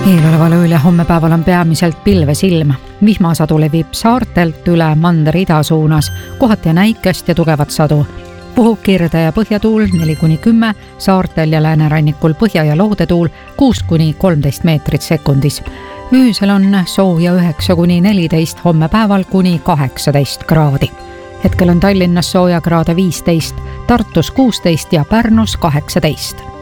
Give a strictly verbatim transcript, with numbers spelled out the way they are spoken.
Eeloleval ööl ja homme päeval on peamiselt pilvesilm. Vihmasadu levib saartelt üle mandri ida suunas, kohati on äikest ja tugevat sadu. Puhub kirde ja põhjatuul neli kuni kümme, saartel ja läänerannikul põhja- ja loodetuul kuus kuni kolmteist meetrit sekundis. Öösel on sooja üheksa kuni neliteist, homme päeval kuni kaheksateist kraadi. Hetkel on Tallinnas sooja kraade viisteist, Tartus kuusteist ja Pärnus kaheksateist.